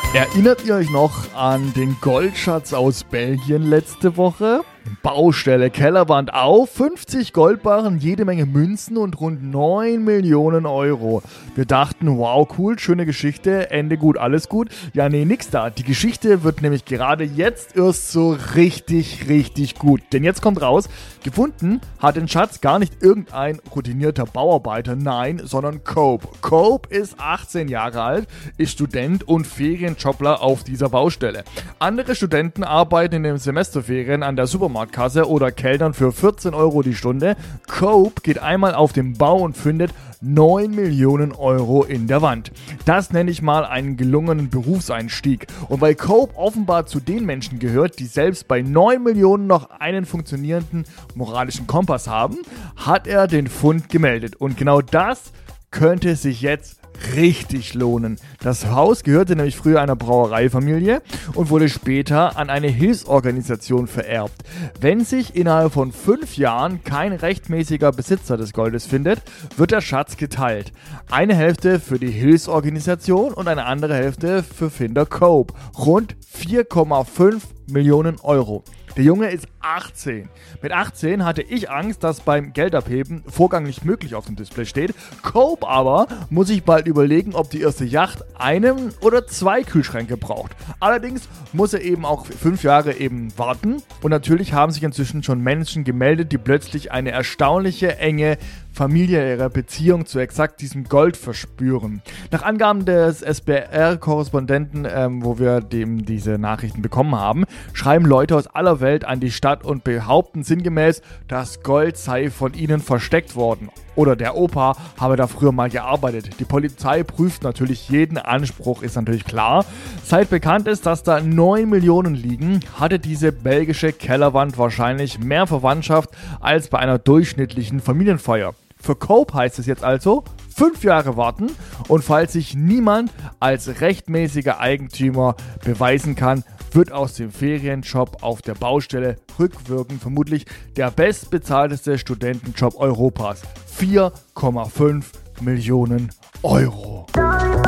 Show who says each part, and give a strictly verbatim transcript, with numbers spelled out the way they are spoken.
Speaker 1: Erinnert ihr euch noch an den Goldschatz aus Belgien letzte Woche? Baustelle, Kellerwand auf, fünfzig Goldbarren, jede Menge Münzen und rund neun Millionen Euro. Wir dachten, wow, cool, schöne Geschichte, Ende gut, alles gut. Ja, nee, nix da. Die Geschichte wird nämlich gerade jetzt erst so richtig, richtig gut. Denn jetzt kommt raus, gefunden hat den Schatz gar nicht irgendein routinierter Bauarbeiter, nein, sondern Cope. Cope ist achtzehn Jahre alt, ist Student und Ferienjobler auf dieser Baustelle. Andere Studenten arbeiten in den Semesterferien an der Supermarktkasse oder Kellnern für vierzehn Euro die Stunde. Cope geht einmal auf den Bau und findet neun Millionen Euro in der Wand. Das nenne ich mal einen gelungenen Berufseinstieg. Und weil Cope offenbar zu den Menschen gehört, die selbst bei neun Millionen noch einen funktionierenden moralischen Kompass haben, hat er den Fund gemeldet. Und genau das könnte sich jetzt richtig lohnen. Das Haus gehörte nämlich früher einer Brauereifamilie und wurde später an eine Hilfsorganisation vererbt. Wenn sich innerhalb von fünf Jahren kein rechtmäßiger Besitzer des Goldes findet, wird der Schatz geteilt. Eine Hälfte für die Hilfsorganisation und eine andere Hälfte für Finder Cope. Rund vier Komma fünf Millionen Euro. Der Junge ist achtzehn. Mit achtzehn hatte ich Angst, dass beim Geldabheben Vorgang nicht möglich auf dem Display steht. Cope aber muss sich bald überlegen, ob die erste Yacht einen oder zwei Kühlschränke braucht. Allerdings muss er eben auch fünf Jahre eben warten. Und natürlich haben sich inzwischen schon Menschen gemeldet, die plötzlich eine erstaunliche, enge familiäre Beziehung zu exakt diesem Gold verspüren. Nach Angaben des S B R-Korrespondenten, ähm, wo wir dem diese Nachrichten bekommen haben, schreiben Leute aus aller Welt an die Stadt und behaupten sinngemäß, das Gold sei von ihnen versteckt worden. Oder der Opa habe da früher mal gearbeitet. Die Polizei prüft natürlich jeden Anspruch, ist natürlich klar. Seit bekannt ist, dass da neun Millionen liegen, hatte diese belgische Kellerwand wahrscheinlich mehr Verwandtschaft als bei einer durchschnittlichen Familienfeier. Für Cope heißt es jetzt also, fünf Jahre warten und falls sich niemand als rechtmäßiger Eigentümer beweisen kann, wird aus dem Ferienjob auf der Baustelle rückwirkend vermutlich der bestbezahlteste Studentenjob Europas. vier Komma fünf Millionen Euro.